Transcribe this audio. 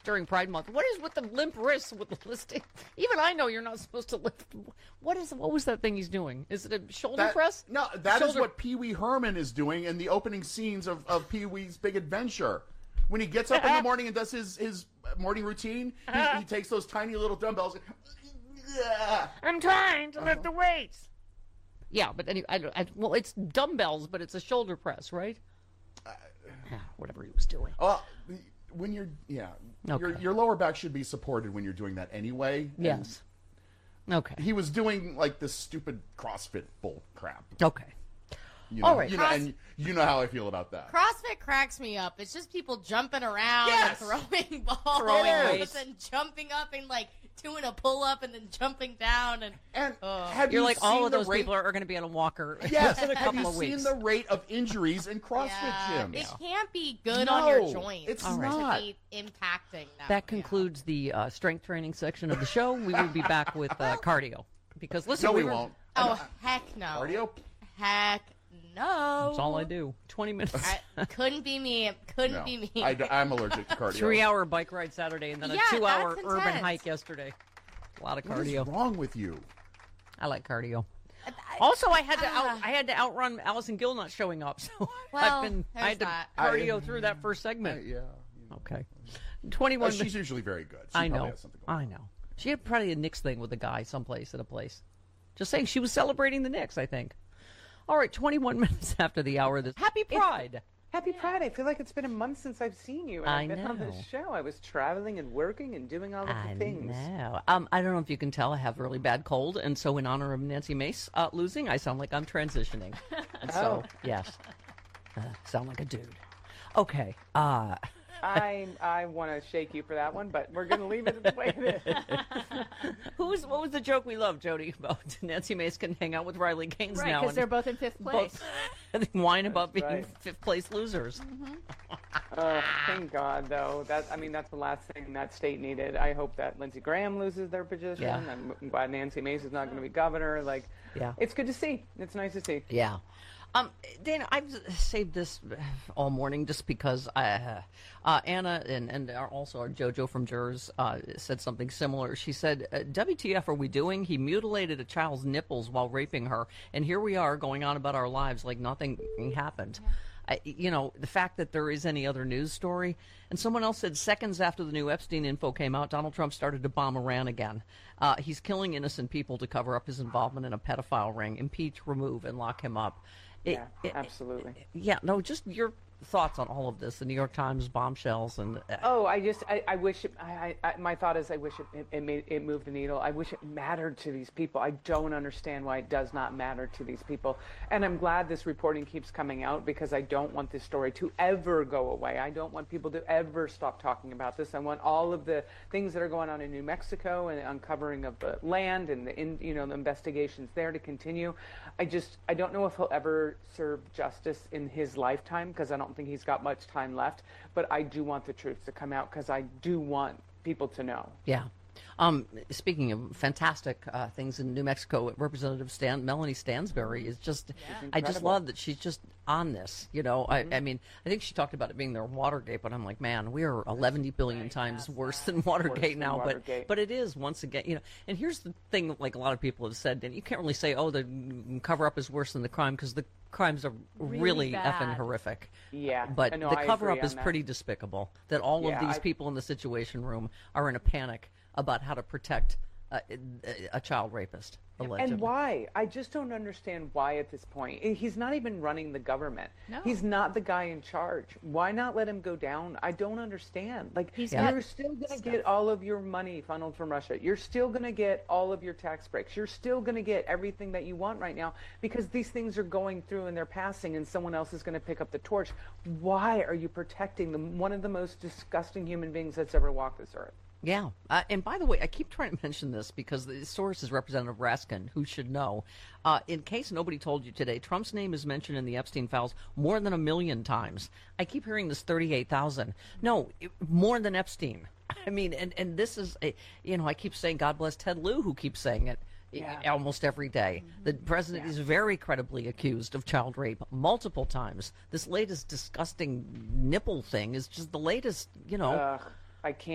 during Pride Month. What is with the limp wrists with the listing? Even I know you're not supposed to lift. What was that thing he's doing? Is it a shoulder press? No, that is what Pee Wee Herman is doing in the opening scenes of Pee Wee's Big Adventure. When he gets up in the morning and does his morning routine, he takes those tiny little dumbbells. I'm trying to lift the weights. Yeah, but anyway, well, it's dumbbells, but it's a shoulder press, right? Whatever he was doing. When you're, Okay. your lower back should be supported when you're doing that anyway. Yes. Okay. He was doing like this stupid CrossFit bull crap. Okay. All right. And you know how I feel about that. CrossFit cracks me up. It's just people jumping around and throwing balls, Throwing weights. and jumping up and like doing a pull up and then jumping down And You're have you like, seen all of the those rate? people are going to be on a walker Yes. in a Have couple you of seen weeks. the rate of injuries in CrossFit gyms? It can't be good No, on your joints. it's To not. be impacting them. That concludes the strength training section of the show. We will be back with cardio. Because listen, No, we won't. Oh, heck no. Cardio? Heck no. That's all I do. 20 minutes. Couldn't be me. Couldn't be me. I'm allergic to cardio. 3-hour bike ride Saturday and then a 2-hour that's urban intense. hike yesterday. A lot of What is cardio. wrong with you? I like cardio. Also, I had to outrun Allison Gill not showing up, so Well, I had to there's that. cardio through that first segment. Yeah. Okay, 21. She's usually very good. She I probably know. has something going on. I know. She had probably a Knicks thing with a guy someplace at a place. Just saying, she was celebrating the Knicks, I think. All right, 21 minutes after the hour. Happy Pride. Happy Pride. I feel like it's been a month since I've seen you. And I I've been on know. this show. I was traveling and working and doing all of the things. know. I don't know if you can tell I have a really bad cold, and so in honor of Nancy Mace losing, I sound like I'm transitioning. And so, yes, sound like a dude. Okay. I want to shake you for that one, but we're going to leave it the way it is. What was the joke we loved, Jody, about Nancy Mace can hang out with Riley Gaines Right, now? because they're both in fifth place. Both whine about being right. fifth place losers. Thank God, though. That's the last thing that state needed. I hope that Lindsey Graham loses their position. Yeah. I'm glad Nancy Mace is not going to be governor. It's good to see. It's nice to see. Yeah. Dana, I've saved this all morning just because Anna and also our JoJo from Jers said something similar. She said, WTF are we doing? He mutilated a child's nipples while raping her, and here we are going on about our lives like nothing happened. The fact that there is any other news story. And someone else said seconds after the new Epstein info came out, Donald Trump started to bomb Iran again. He's killing innocent people to cover up his involvement in a pedophile ring. Impeach, remove, and lock him up. Absolutely. Just your thoughts on all of this, the New York Times bombshells and I wish my thought is I wish it moved the needle. I wish it mattered to these people. I don't understand why it does not matter to these people. And I'm glad this reporting keeps coming out because I don't want this story to ever go away. I don't want people to ever stop talking about this. I want all of the things that are going on in New Mexico and the uncovering of the land and the investigations there to continue. I don't know if he'll ever serve justice in his lifetime because I don't think he's got much time left, but I do want the truth to come out because I do want people to know. Yeah. Speaking of fantastic things in New Mexico, Representative Melanie Stansbury is just, I just love that she's just on this. I mean, I think she talked about it being their Watergate, but I'm like, man, we are 11 billion times worse than Watergate now. But it is, once again, and here's the thing, like a lot of people have said, and you can't really say, the cover up is worse than the crime because the crimes are really effing horrific. Yeah. But the cover up is that. pretty despicable that all of these people in the Situation Room are in a panic about how to protect a child rapist, allegedly. And why? I just don't understand why at this point. He's not even running the government. No. He's not the guy in charge. Why not let him go down? I don't understand. You're still going to get all of your money funneled from Russia. You're still going to get all of your tax breaks. You're still going to get everything that you want right now because these things are going through and they're passing and someone else is going to pick up the torch. Why are you protecting one of the most disgusting human beings that's ever walked this earth? Yeah. And by the way, I keep trying to mention this because the source is Representative Raskin, who should know. In case nobody told you today, Trump's name is mentioned in the Epstein files more than 1 million times. I keep hearing this 38,000. No, more than Epstein. I mean, and this is, I keep saying God bless Ted Lieu, who keeps saying it. Almost every day. The president is very credibly accused of child rape multiple times. This latest disgusting nipple thing is just the latest, I can't.